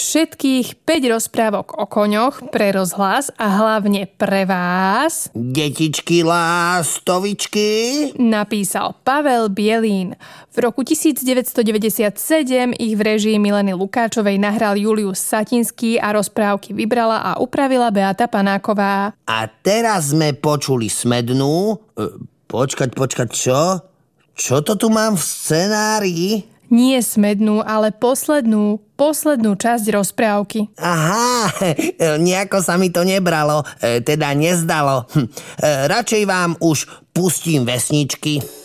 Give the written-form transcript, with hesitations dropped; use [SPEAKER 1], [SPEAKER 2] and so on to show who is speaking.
[SPEAKER 1] všetkých 5 rozprávok o koňoch pre rozhlas a hlavne pre vás,
[SPEAKER 2] detičky lástovičky,
[SPEAKER 1] napísal Pavel Bielín. V roku 1997 ich v réžii Mileny Lukáčovej nahral Julius Satinský a rozprávky vybrala a upravila Beata Panáková.
[SPEAKER 2] A teraz sme počuli Smednú. Počkať, čo? Čo to tu mám v scenárii?
[SPEAKER 1] Nie Smednú, ale poslednú časť rozprávky.
[SPEAKER 2] Aha, nejako sa mi to nebralo, teda nezdalo. Radšej vám už pustím vesničky.